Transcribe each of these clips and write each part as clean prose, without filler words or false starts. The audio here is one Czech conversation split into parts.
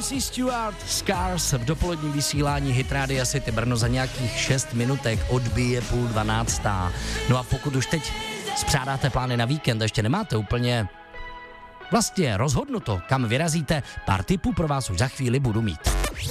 Casey Stewart, Scars v dopoledním vysílání Hit Rádia City Brno za nějakých 6 minutek odbije 11:30. No a pokud už teď spřádáte plány na víkend a ještě nemáte úplně vlastně rozhodnuto, kam vyrazíte, pár tipů pro vás už za chvíli budu mít.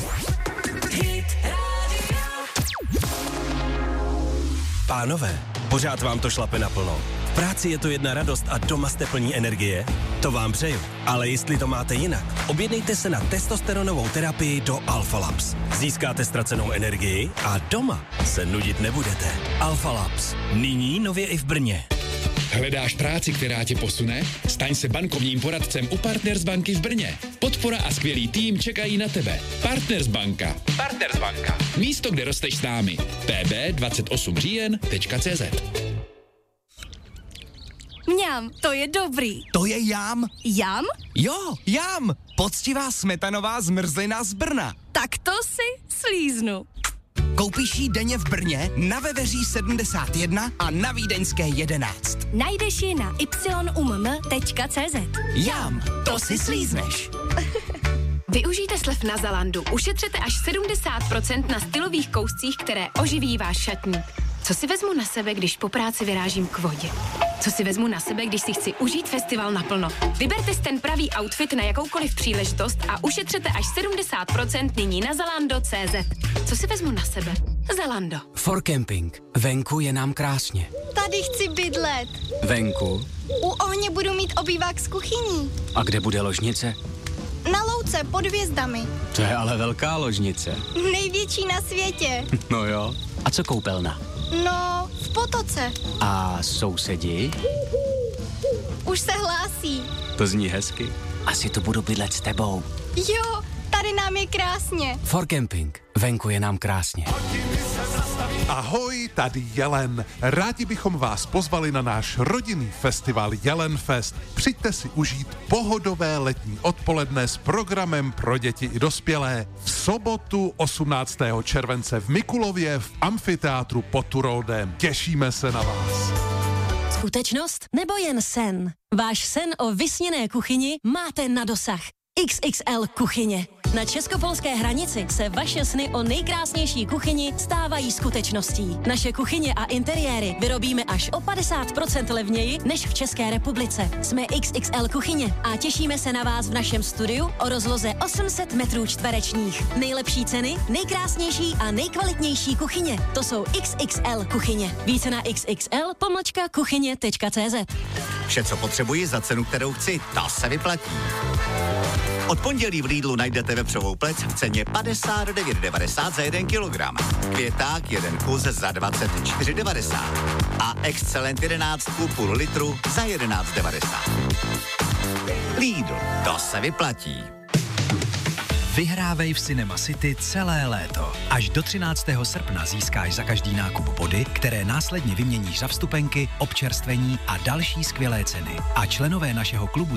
Pánové, pořád vám to šlape naplno. V práci je to jedna radost a doma jste plní energie? To vám přeju. Ale jestli to máte jinak, objednejte se na testosteronovou terapii do Alpha Labs. Získáte ztracenou energii a doma se nudit nebudete. Alpha Labs. Nyní nově i v Brně. Hledáš práci, která tě posune? Staň se bankovním poradcem u Partners banky v Brně. Podpora a skvělý tým čekají na tebe. Partners banka. Partners banka. Místo, kde rosteš s námi. pb28říjen.cz. Mňam, to je dobrý. To je jam. Jam? Jo, jam. Poctivá smetanová zmrzlina z Brna. Tak to si slíznu. Koupíš ji denně v Brně, na Veveří 71 a na Vídeňské 11. Najdeš ji na yumm.cz. Jam, to si slízneš. Využijte slev na Zalandu. Ušetřete až 70% na stylových kouscích, které oživí váš šatník. Co si vezmu na sebe, když po práci vyrážím k vodě? Co si vezmu na sebe, když si chci užít festival naplno? Vyberte si ten pravý outfit na jakoukoliv příležitost a ušetřete až 70% nyní na Zalando.cz. Co si vezmu na sebe? Zalando. For Camping. Venku je nám krásně. Tady chci bydlet. Venku? U ohně budu mít obývák s kuchyní. A kde bude ložnice? Na louce pod hvězdami. To je ale velká ložnice. Největší na světě. No jo. A co koupelna? No, v potoce. A sousedi? Už se hlásí. To zní hezky. Asi tu budu bydlet s tebou. Jo, tady nám je krásně. For Camping. Venku je nám krásně. Ahoj, tady Jelen. Rádi bychom vás pozvali na náš rodinný festival Jelenfest. Přijďte si užít pohodové letní odpoledne s programem pro děti i dospělé. V sobotu 18. července v Mikulově v amfiteátru pod Turoldem. Těšíme se na vás. Skutečnost nebo jen sen? Váš sen o vysněné kuchyni máte na dosah. XXL kuchyně. Na českopolské hranici se vaše sny o nejkrásnější kuchyni stávají skutečností. Naše kuchyně a interiéry vyrobíme až o 50% levněji než v České republice. Jsme XXL kuchyně a těšíme se na vás v našem studiu o rozloze 800 metrů čtverečních. Nejlepší ceny, nejkrásnější a nejkvalitnější kuchyně. To jsou XXL kuchyně. Více na xxl-kuchyně.cz. Vše, co potřebuji za cenu, kterou chci, to se vyplatí. Od pondělí v Lidlu najdete vepřovou plec v ceně 59,90 za 1 kilogram. Květák 1 kus za 24,90 a Excellent 11 půl litru za 11,90. Lidl, to se vyplatí. Vyhrávej v Cinema City celé léto. Až do 13. srpna získáš za každý nákup body, které následně vyměníš za vstupenky, občerstvení a další skvělé ceny. A členové našeho klubu